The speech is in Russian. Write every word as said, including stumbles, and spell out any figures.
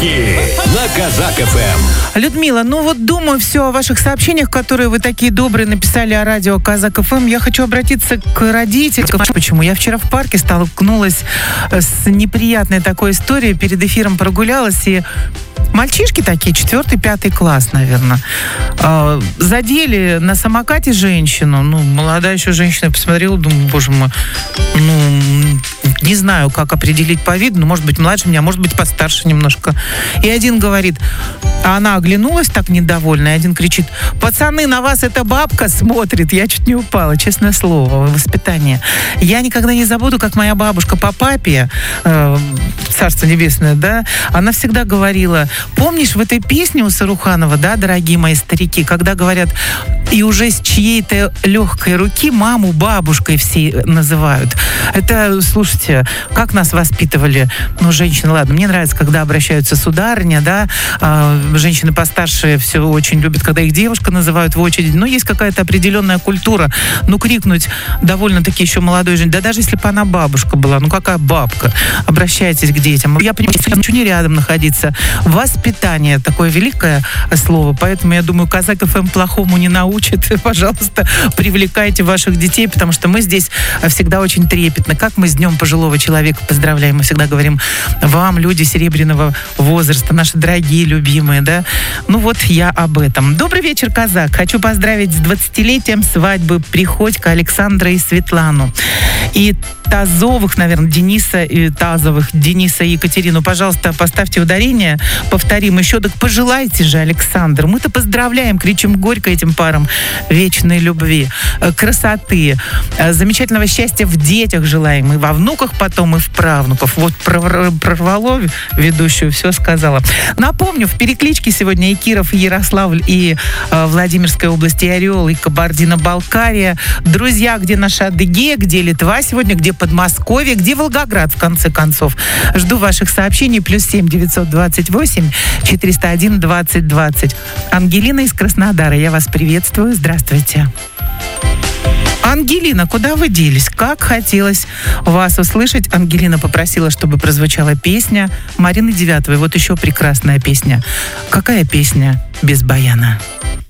Подарки на Казак-ФМ. Людмила, ну вот думаю все о ваших сообщениях, которые вы такие добрые написали о радио Казак-ФМ. Я хочу обратиться к родителям. Почему? Я вчера в парке столкнулась с неприятной такой историей. Перед эфиром прогулялась, и мальчишки такие, четвертый, пятый класс, наверное, э, задели на самокате женщину. Ну, молодая еще женщина. Я посмотрела, думаю, боже мой, ну, не знаю, как определить по виду. Ну, может быть, младше меня, может быть, постарше немножко. И один говорит, а она оглянулась так недовольна, и один кричит, пацаны, на вас эта бабка смотрит. Я чуть не упала, честное слово, воспитание. Я никогда не забуду, как моя бабушка по папе, э, царство небесное, да, она всегда говорила, помнишь в этой песне у Саруханова, да, дорогие мои старики, когда говорят, и уже с чьей-то легкой руки маму бабушкой все называют. Это, слушайте, как нас воспитывали, ну, женщины, ладно, мне нравится, когда обращаются сударыня, да, э, женщины постарше все очень любят, когда их девушка называют в очередь, но есть какая-то определенная культура, ну, крикнуть довольно-таки еще молодой женщине, да даже если бы она бабушка была, ну, какая бабка, обращайтесь к детям. Я понимаю, что я хочу не рядом находиться. Воспитание, такое великое слово, поэтому я думаю, Казак-ФМ плохому не научит. Пожалуйста, привлекайте ваших детей, потому что мы здесь всегда очень трепетно. Как мы с Днем пожилого человека поздравляем, мы всегда говорим вам, люди серебряного возраста, наши дорогие, любимые, да. Ну вот я об этом. Добрый вечер, Казак. Хочу поздравить с двадцатилетием свадьбы Приходько Александра и Светлану. И Тазовых, наверное, Дениса и Тазовых, Дениса и Екатерину. Пожалуйста, поставьте ударение. Повторим еще. Так пожелайте же, Александр. Мы-то поздравляем, кричим горько этим парам. Вечной любви, красоты, замечательного счастья в детях желаем. И во внуках потом, и в правнуках. Вот прорвало ведущую, все сказала. Напомню, в перекличке сегодня и Киров, и Ярославль, и э, Владимирская область, и Орел, и Кабардино-Балкария. Друзья, где наша Адыгея, где Литва сегодня, где Подмосковье, где Волгоград, в конце концов. Жду ваших сообщений. Плюс семь девятьсот двадцать восемь четыреста один двадцать двадцать. Ангелина из Краснодара, я вас приветствую. Здравствуйте. Ангелина, куда вы делись? Как хотелось вас услышать. Ангелина попросила, чтобы прозвучала песня Марины Девятовой. Вот еще прекрасная песня. Какая песня без баяна?